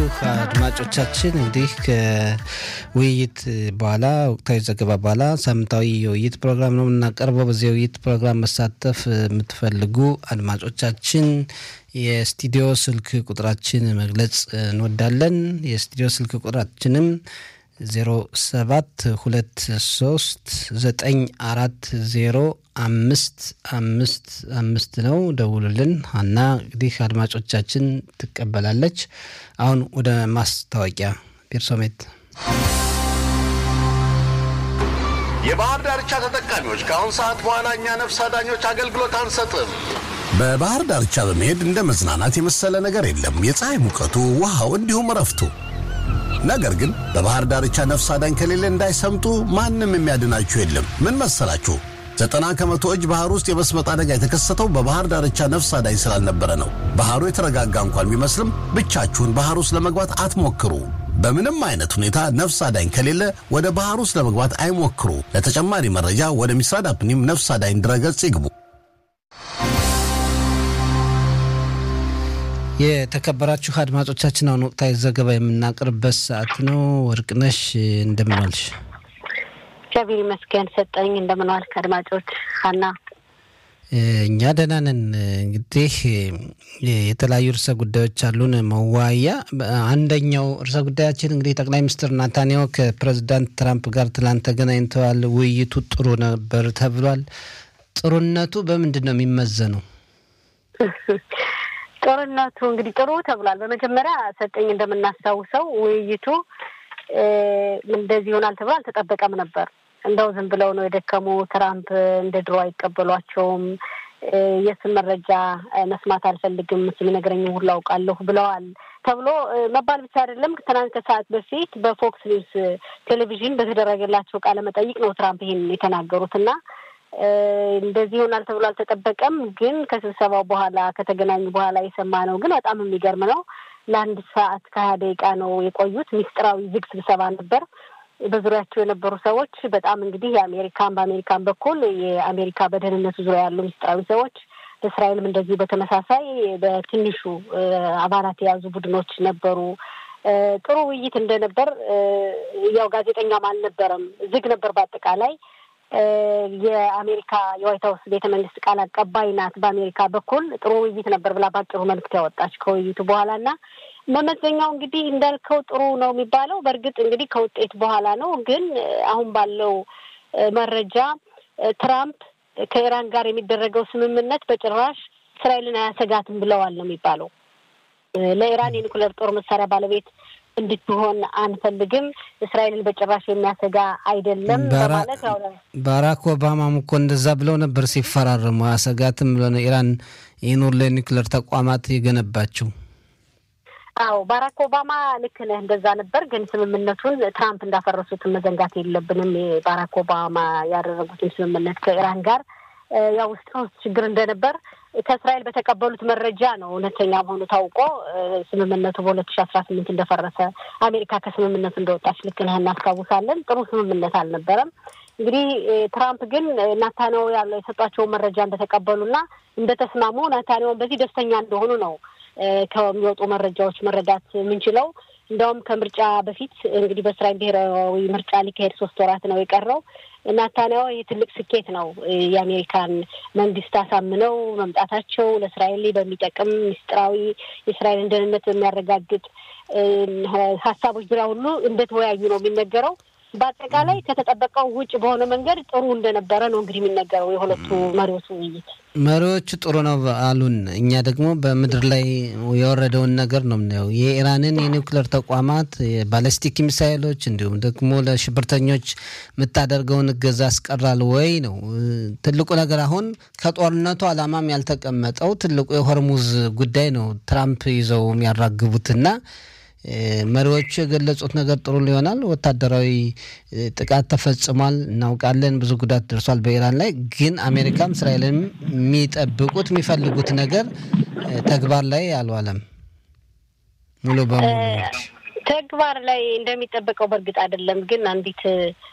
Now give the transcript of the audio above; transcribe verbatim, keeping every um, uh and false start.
አድማጮቻችን እንግዲህ ከውይይት በኋላ ወቅታዊ ዘገባ በኋላ ሳምንታዊ የውይይት ፕሮግራም ነው የምናቀርበው። በዚህ የውይይት ፕሮግራም መሳተፍ የምትፈልጉ አድማጮቻችን የስቱዲዮ ስልክ ቁጥራችን መግለጽ እንወዳለን። የስቱዲዮ ስልክ ቁጥራችንም ዜሮ ሰባት ሁለት ሶስት ዘጠኝ አራት ዜሮ አምስት አምስት አምስት ነው። ደውሉልን። ሀና እንግዲህ አድማጮቻችን ትቀበላለች። አሁን ወደ ማስታወቂያ ፒርሶሜት። የባህር ዳርቻ ተጠቃሚዎች ከአሁን ሰዓት በኋላ እኛ ነፍስ አዳኞች አገልግሎት አንሰጥም። በባህር ዳርቻ በመሄድ እንደ መዝናናት የመሰለ ነገር የለም። የፀሐይ ሙቀቱ፣ ውሃው እንዲሁም እረፍቱ። ነገር ግን በባህር ዳርቻ ነፍስ አዳኝ ከሌለ እንዳይሰምጡ ማንም የሚያድናችሁ የለም። ምን መሰላችሁ? ዘጠና ከመቶ እጅ ባህር ውስጥ የመስመጥ አደጋ የተከሰተው በባህር ዳርቻ ነፍስ አዳኝ ስላልነበረ ነው። ባህሩ የተረጋጋ እንኳን ቢመስልም ብቻችሁን ባህር ውስጥ ለመግባት አትሞክሩ። በምንም አይነት ሁኔታ ነፍስ አዳኝ ከሌለ ወደ ባህር ውስጥ ለመግባት አይሞክሩ። ለተጨማሪ መረጃ ወደ ሚስራድ አፕኒም ነፍስ አዳኝ ድረገጽ ይግቡ። የተከበራችሁ አድማጮቻችን አሁን ወቅታዊ ዘገባ የምናቀርብበት ሰዓት ነው። ወርቅነሽ እንደምን ዋልሽ? እግዚአብሔር ይመስገን ሰጠኝ። እንደምን ዋልክ? አድማጮች ሀና እኛ ደህና ነን። እንግዲህ የተለያዩ ርዕሰ ጉዳዮች አሉን መዋያ። አንደኛው ርዕሰ ጉዳያችን እንግዲህ ጠቅላይ ሚኒስትር ናታንያሁ ከፕሬዝዳንት ትራምፕ ጋር ትላንት ተገናኝተዋል። ውይይቱ ጥሩ ነበር ተብሏል። ጥሩነቱ በምንድን ነው የሚመዘነው? ጦርነቱ እንግዲህ ጥሩ ተብሏል። በመጀመሪያ ሰጠኝ እንደምናስታውሰው ውይይቱ እንደዚህ ይሆናል ተብሎ አልተጠበቀም ነበር። እንደው ዝም ብለው ነው የደከሙ። ትራምፕ እንደ ድሮ አይቀበሏቸውም። የስም መረጃ መስማት አልፈልግም፣ ስም ነገረኝ ሁሉ አውቃለሁ ብለዋል ተብሎ መባል ብቻ አይደለም። ትናንት ከሰዓት በፊት በፎክስ ኒውስ ቴሌቪዥን በተደረገላቸው ቃለ መጠይቅ ነው ትራምፕ ይሄን የተናገሩትና እንደዚህ ይሆናል ተብሎ አልተጠበቀም። ግን ከስብሰባው በኋላ ከተገናኙ በኋላ የሰማነው ግን በጣም የሚገርም ነው። ለአንድ ሰዓት ከሀያ ደቂቃ ነው የቆዩት። ሚስጥራዊ ዝግ ስብሰባ ነበር። በዙሪያቸው የነበሩ ሰዎች በጣም እንግዲህ የአሜሪካን በአሜሪካን በኩል የአሜሪካ በደህንነቱ ዙሪያ ያሉ ሚስጥራዊ ሰዎች፣ እስራኤልም እንደዚሁ በተመሳሳይ በትንሹ አባላት የያዙ ቡድኖች ነበሩ። ጥሩ ውይይት እንደነበር ያው ጋዜጠኛም አልነበረም፣ ዝግ ነበር በአጠቃላይ። የአሜሪካ የዋይት ሀውስ ቤተ መንግስት ቃል አቀባይ ናት በአሜሪካ በኩል ጥሩ ውይይት ነበር ብላ ባጭሩ መልእክት ያወጣች ከውይይቱ በኋላና መመዘኛው እንግዲህ እንዳልከው ጥሩ ነው የሚባለው በእርግጥ እንግዲህ ከውጤት በኋላ ነው። ግን አሁን ባለው መረጃ ትራምፕ ከኢራን ጋር የሚደረገው ስምምነት በጭራሽ እስራኤልን አያሰጋትም ብለዋል ነው የሚባለው። ለኢራን የኒኩሌር ጦር መሳሪያ ባለቤት እንድትሆን አንፈልግም፣ እስራኤልን በጭራሽ የሚያሰጋ አይደለም በማለት ያው ባራክ ኦባማም እኮ እንደዛ ብለው ነበር ሲፈራረሙ። አያሰጋትም ብለው ነው ኢራን የኑር ለኒኩሌር ተቋማት የገነባቸው። አዎ ባራክ ኦባማ ልክ ነህ፣ እንደዛ ነበር። ግን ስምምነቱን ትራምፕ እንዳፈረሱት መዘንጋት የለብንም። ባራክ ኦባማ ያደረጉትን ስምምነት ከኢራን ጋር ያው ውስጥ ውስጥ ችግር እንደነበር ከእስራኤል በተቀበሉት መረጃ ነው እውነተኛ መሆኑ ታውቆ ስምምነቱ በሁለት ሺህ አስራ ስምንት እንደፈረሰ አሜሪካ ከስምምነቱ እንደወጣች ልክ ነህ እናስታውሳለን። ጥሩ ስምምነት አልነበረም። እንግዲህ ትራምፕ ግን ናታንያሁ ያለው የሰጧቸው መረጃ እንደተቀበሉና እንደተስማሙ ናታንያሁ በዚህ ደስተኛ እንደሆኑ ነው ከሚወጡ መረጃዎች መረዳት የምንችለው። እንደውም ከምርጫ በፊት እንግዲህ በእስራኤል ብሔራዊ ምርጫ ሊካሄድ ሶስት ወራት ነው የቀረው። ናታንያሁ የትልቅ ስኬት ነው የአሜሪካን መንግስት አሳምነው መምጣታቸው ለእስራኤል በሚጠቅም ሚስጥራዊ የእስራኤልን ደህንነት የሚያረጋግጥ ሀሳቦች ዙሪያ ሁሉ እንደተወያዩ ነው የሚነገረው። በአጠቃላይ ከተጠበቀው ውጭ በሆነ መንገድ ጥሩ እንደነበረ ነው እንግዲህ የሚነገረው የሁለቱ መሪዎች ውይይት። መሪዎቹ ጥሩ ነው አሉን። እኛ ደግሞ በምድር ላይ የወረደውን ነገር ነው የምናየው። የኢራንን የኒውክሌር ተቋማት የባሊስቲክ ሚሳይሎች እንዲሁም ደግሞ ለሽብርተኞች የምታደርገውን እገዛ አስቀራል ወይ ነው ትልቁ ነገር። አሁን ከጦርነቱ ዓላማም ያልተቀመጠው ትልቁ የሆርሙዝ ጉዳይ ነው ትራምፕ ይዘው የሚያራግቡትና መሪዎቹ የገለጹት ነገር ጥሩ ሊሆናል። ወታደራዊ ጥቃት ተፈጽሟል እናውቃለን፣ ብዙ ጉዳት ደርሷል በኢራን ላይ። ግን አሜሪካም እስራኤልም የሚጠብቁት የሚፈልጉት ነገር ተግባር ላይ አልዋለም። ሙሉ በሙሉ ተግባር ላይ እንደሚጠበቀው በእርግጥ አይደለም። ግን አንዲት